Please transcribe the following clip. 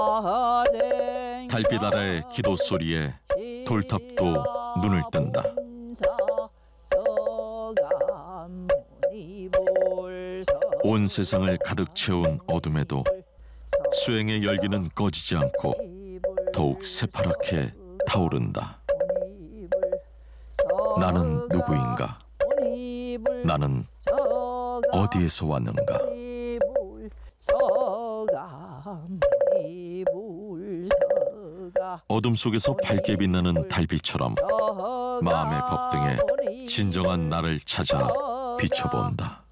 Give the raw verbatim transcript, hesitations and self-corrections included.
달빛 아래의 기도 소리에 돌탑도 눈을 뜬다. 온 세상을 가득 채운 어둠에도 수행의 열기는 꺼지지 않고 더욱 새파랗게 타오른다. 나는 누구인가? 나는 어디에서 왔는가? 어둠 속에서 밝게 빛나는 달빛처럼 마음의 법등에 진정한 나를 찾아 비춰본다.